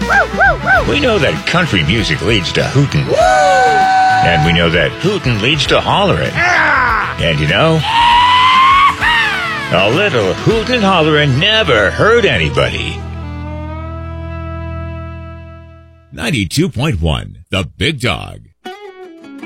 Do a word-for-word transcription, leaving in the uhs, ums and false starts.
We know that country music leads to hootin'. And we know that hootin' leads to hollerin'. And you know, a little hootin' and hollerin' never hurt anybody. ninety-two point one, The Big Dog.